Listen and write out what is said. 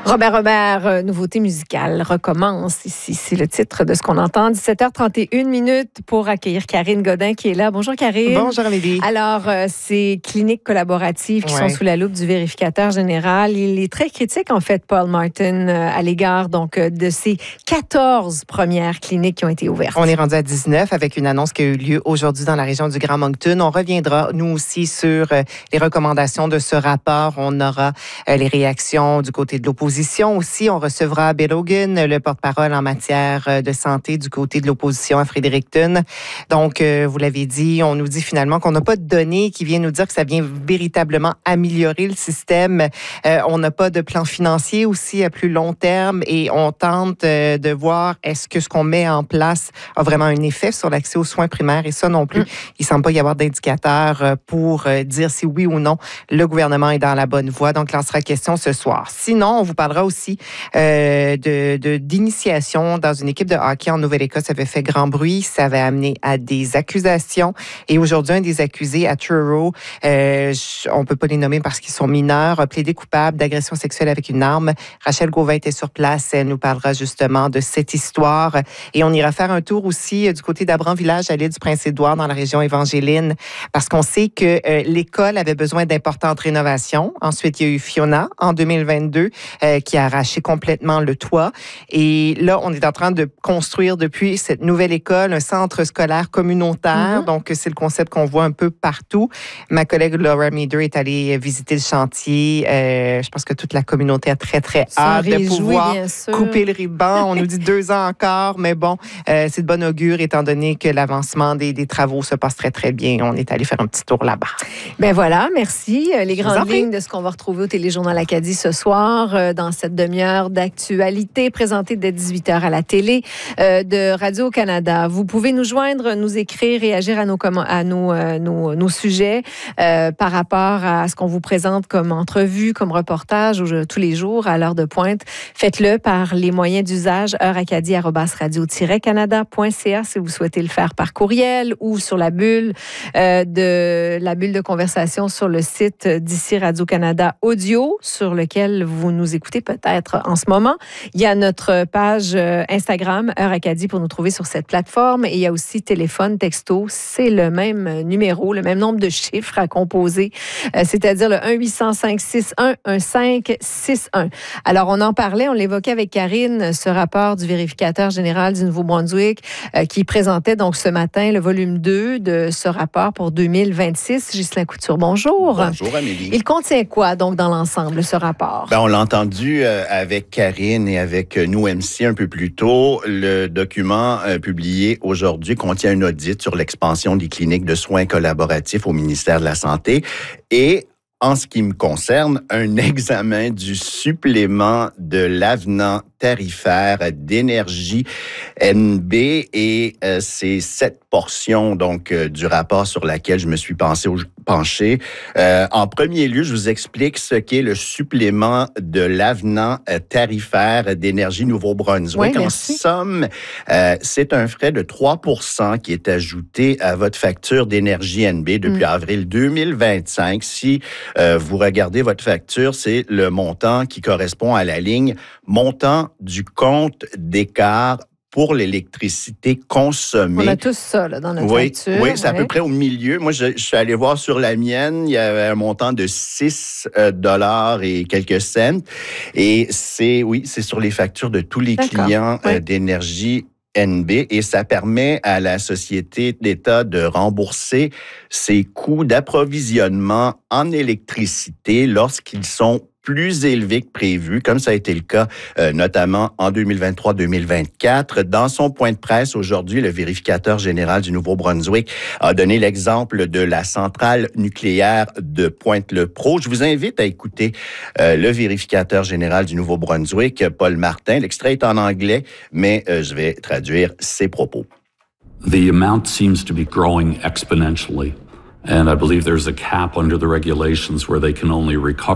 Robert, nouveauté musicale, recommence ici. C'est le titre de ce qu'on entend. 17h31 pour accueillir Karine Godin qui est là. Bonjour Karine. Bonjour Amélie. Alors, ces cliniques collaboratives qui sont sous la loupe du vérificateur général. Il est très critique, en fait, Paul Martin, à l'égard donc de ces 14 premières cliniques qui ont été ouvertes. On est rendu à 19 avec une annonce qui a eu lieu aujourd'hui dans la région du Grand Moncton. On reviendra, nous aussi, sur les recommandations de ce rapport. On aura les réactions du côté de l'opposition aussi. On recevra Bill Hogan, le porte-parole en matière de santé du côté de l'opposition à Fredericton. Donc, vous l'avez dit, on nous dit finalement qu'on n'a pas de données qui viennent nous dire que ça vient véritablement améliorer le système. On n'a pas de plan financier aussi à plus long terme et on tente de voir est-ce que ce qu'on met en place a vraiment un effet sur l'accès aux soins primaires et ça non plus. Il ne semble pas y avoir d'indicateurs pour dire si oui ou non le gouvernement est dans la bonne voie. Donc, là, il sera question ce soir. Sinon, on vous parlera aussi d'initiation dans une équipe de hockey en Nouvelle-Écosse. Ça avait fait grand bruit. Ça avait amené à des accusations. Et aujourd'hui, un des accusés à Truro, on ne peut pas les nommer parce qu'ils sont mineurs, a plaidé coupable d'agression sexuelle avec une arme. Rachel Gauvin était sur place. Elle nous parlera justement de cette histoire. Et on ira faire un tour aussi du côté d'Abran-Village à l'île du Prince-Édouard dans la région évangéline parce qu'on sait que l'école avait besoin d'importantes rénovations. Ensuite, il y a eu Fiona en 2022 qui a arraché complètement le toit. Et là, on est en train de construire depuis cette nouvelle école un centre scolaire communautaire. Donc, c'est le concept qu'on voit un peu partout. Ma collègue Laura Meader est allée visiter le chantier. Je pense que toute la communauté a très, très hâte de pouvoir couper le ruban. On nous dit 2 ans encore, mais bon, c'est de bon augure étant donné que l'avancement des travaux se passe très, très bien. On est allé faire un petit tour là-bas. Ben voilà, merci. Les grandes lignes de ce qu'on va retrouver au Téléjournal Acadie ce soir dans cette demi-heure d'actualité présentée dès 18h à la télé de Radio-Canada. Vous pouvez nous joindre, nous écrire, réagir à nos sujets par rapport à ce qu'on vous présente comme entrevue, comme reportage tous les jours à l'heure de pointe. Faites-le par les moyens d'usage heure-acadie@radio-canada.ca si vous souhaitez le faire par courriel ou sur la bulle de conversation sur le site d'ici Radio-Canada Audio sur lequel vous nous écoutez peut-être en ce moment. Il y a notre page Instagram, Heure Acadie, pour nous trouver sur cette plateforme. Et il y a aussi téléphone, texto. C'est le même numéro, le même nombre de chiffres à composer, c'est-à-dire le 1-800-561-1561. Alors, on en parlait, on l'évoquait avec Karine, ce rapport du vérificateur général du Nouveau-Brunswick qui présentait donc ce matin le volume 2 de ce rapport pour 2026. Ghislain Couture, bonjour. Bonjour, Amélie. Il contient quoi, donc, dans l'ensemble, ce rapport? On l'a entendu avec Karine et avec nous, MC, un peu plus tôt. Le document publié aujourd'hui contient un audit sur l'expansion des cliniques de soins collaboratifs au ministère de la Santé et, en ce qui me concerne, un examen du supplément de l'avenant tarifaire d'énergie NB et c'est cette portion donc du rapport sur laquelle je me suis penché. En premier lieu, je vous explique ce qu'est le supplément de l'avenant tarifaire d'énergie Nouveau-Brunswick. Oui, en somme, c'est un frais de 3% qui est ajouté à votre facture d'énergie NB depuis avril 2025. Si vous regardez votre facture, c'est le montant qui correspond à la ligne montant du compte d'écart pour l'électricité consommée. On a tous ça là, dans notre facture. Oui, c'est à peu près au milieu. Moi, je suis allé voir sur la mienne, il y avait un montant de 6 $ et quelques cents. Et c'est sur les factures de tous les clients d'énergie NB et ça permet à la Société d'État de rembourser ses coûts d'approvisionnement en électricité lorsqu'ils sont plus élevé que prévu, comme ça a été le cas notamment en 2023-2024. Dans son point de presse aujourd'hui, le vérificateur général du Nouveau-Brunswick a donné l'exemple de la centrale nucléaire de Pointe-le-Pro. Je vous invite à écouter le vérificateur général du Nouveau-Brunswick, Paul Martin. L'extrait est en anglais, mais je vais traduire ses propos. The amount seems to be growing exponentially, and I believe there's a cap under the regulations where they can only recover